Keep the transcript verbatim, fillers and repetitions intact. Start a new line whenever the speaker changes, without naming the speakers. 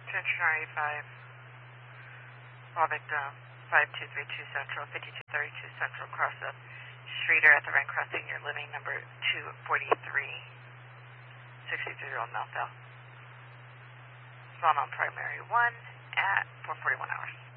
Central R eighty-five, all victim, five two three two Central, fifty-two thirty-two Central, cross up Streeter at the rank crossing, you're living number two forty-three, sixty-three year old Melville. Spawn on primary one at four forty-one hours.